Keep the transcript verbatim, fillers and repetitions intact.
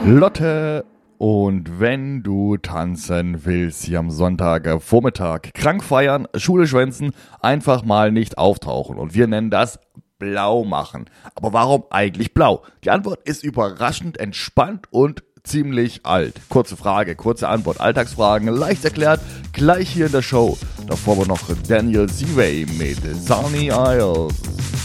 Lotte, und wenn du tanzen willst hier am Sonntagvormittag, krank feiern, Schule schwänzen, einfach mal nicht auftauchen. Und wir nennen das blau machen. Aber warum eigentlich blau? Die Antwort ist überraschend entspannt und ziemlich alt. Kurze Frage, kurze Antwort. Alltagsfragen, leicht erklärt, gleich hier in der Show. Davor aber noch Daniel Seaway mit Sunny Isles.